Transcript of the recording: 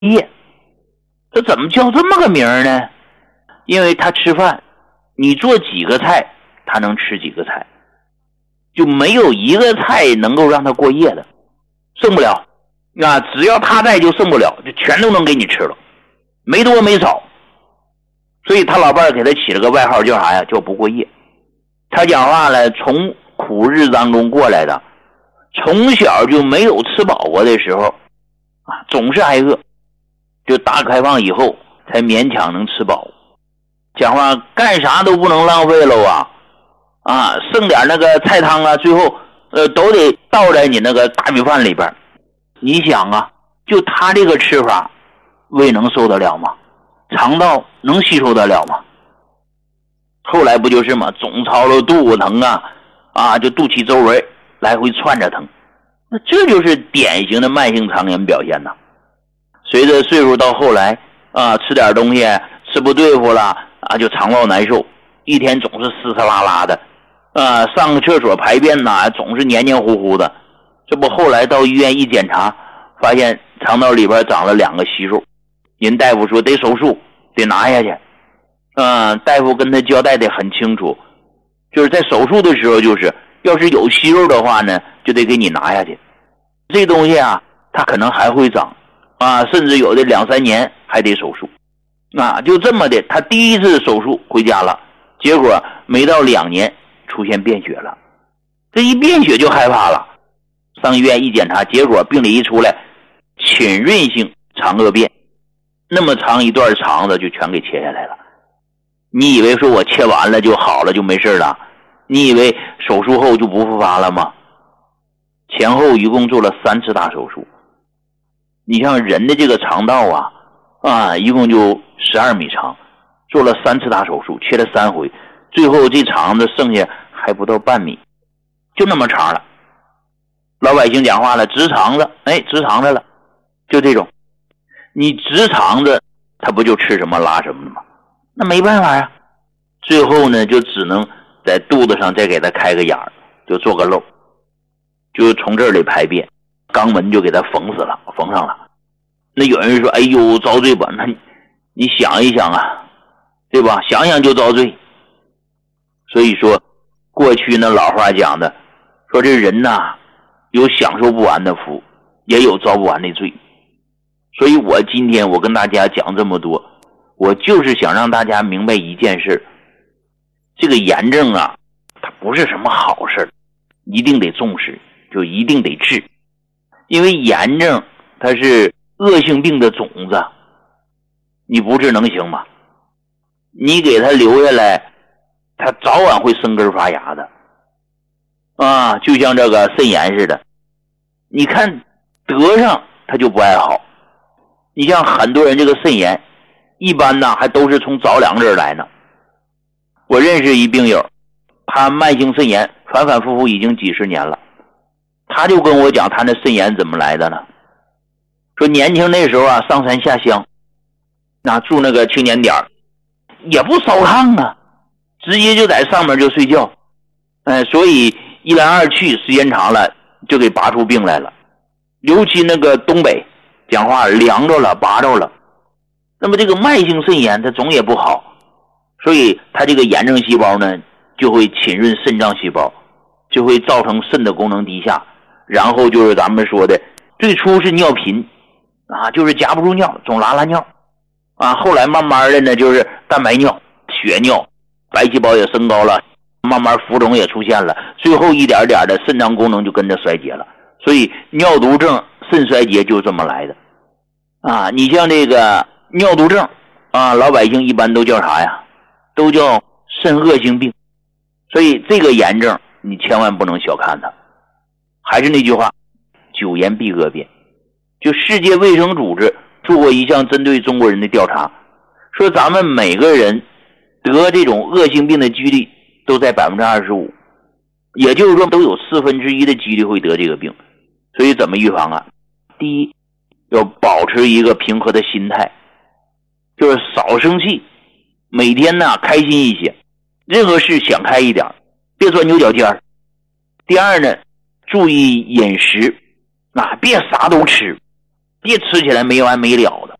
夜。这怎么叫这么个名呢？因为他吃饭，你做几个菜，他能吃几个菜，就没有一个菜能够让他过夜的，剩不了。只要他在就剩不了，就全都能给你吃了，没多没少。所以他老伴给他起了个外号，叫啥呀？叫不过夜。他讲话了，从苦日当中过来的，从小就没有吃饱过的时候总是挨饿，就大开放以后才勉强能吃饱。讲话干啥都不能浪费了剩点那个菜汤最后都得倒在你那个大米饭里边。你想就他这个吃法，胃能受得了吗？肠道能吸收得了吗？后来不就是嘛，总操了肚子疼就肚脐周围来回窜着疼。那这就是典型的慢性肠炎表现随着岁数到后来吃点东西吃不对付了就肠道难受，一天总是湿湿拉拉的上个厕所排便总是黏黏糊糊的。这不后来到医院一检查，发现肠道里边长了2个息肉，人大夫说得手术，得拿下去。大夫跟他交代的很清楚，就是在手术的时候，就是要是有息肉的话呢，就得给你拿下去。这东西它可能还会长甚至有的2、3年还得手术就这么的。他第一次手术回家了，结果没到2年出现便血了。这一便血就害怕了，上医院一检查，结果病理一出来，侵润性肠恶变，那么长一段肠子就全给切下来了。你以为说我切完了就好了就没事了？你以为手术后就不复发了吗？前后一共做了3次大手术。你像人的这个肠道一共就12米长，做了3次大手术，切了3回，最后这肠子剩下还不到半米，就那么长了。老百姓讲话了，直肠子，直肠子了，就这种。你直肠子，他不就吃什么拉什么的吗？那没办法呀，最后呢，就只能在肚子上再给他开个眼儿，就做个漏，就从这里排便，肛门就给他缝上了。那有人说，哎呦，遭罪吧？那你想一想对吧？想想就遭罪。所以说，过去那老话讲的，说这人有享受不完的福，也有遭不完的罪。所以我今天我跟大家讲这么多，我就是想让大家明白一件事，这个炎症它不是什么好事，一定得重视，就一定得治。因为炎症它是恶性病的种子，你不治能行吗？你给它留下来，它早晚会生根发芽的就像这个肾炎似的，你看得上它就不爱好。你像很多人这个肾炎一般还都是从着凉这儿来呢。我认识一病友，他慢性肾炎反反复复已经几十年了，他就跟我讲他那肾炎怎么来的呢？说年轻那时候上山下乡住那个青年点也不烧炕直接就在上面就睡觉所以一来二去时间长了就给拔出病来了。尤其那个东北讲话凉着了拔着了，那么这个慢性肾炎它总也不好，所以它这个炎症细胞呢就会侵润肾脏细胞，就会造成肾的功能低下，然后就是咱们说的最初是尿频就是夹不住尿，总拉尿后来慢慢的呢就是蛋白尿、血尿，白细胞也升高了，慢慢浮肿也出现了，最后一点点的肾脏功能就跟着衰竭了。所以尿毒症、肾衰竭就这么来的你像这个尿毒症老百姓一般都叫啥呀？都叫肾恶性病。所以这个炎症你千万不能小看它。还是那句话，久炎必恶变。就世界卫生组织做过一项针对中国人的调查，说咱们每个人得这种恶性病的几率都在 25%， 也就是说都有1/4的几率会得这个病。所以怎么预防第一，要保持一个平和的心态，就是少生气，每天开心一些，任何事想开一点，别钻牛角尖儿。第二呢，注意饮食别啥都吃别吃起来没完没了的。